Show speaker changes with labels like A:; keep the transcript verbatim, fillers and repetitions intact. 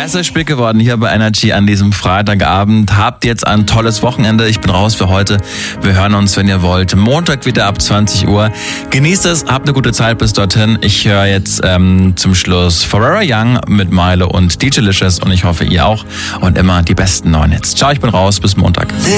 A: Es ist spät geworden hier bei Energy an diesem Freitagabend. Habt jetzt ein tolles Wochenende. Ich bin raus für heute. Wir hören uns, wenn ihr wollt, Montag wieder ab zwanzig Uhr. Genießt es, habt eine gute Zeit bis dorthin. Ich höre jetzt ähm, zum Schluss Forever Young mit Milo und D J Licious und ich hoffe, ihr auch. Und immer die besten neuen Hits. Ciao, ich bin raus. Bis Montag.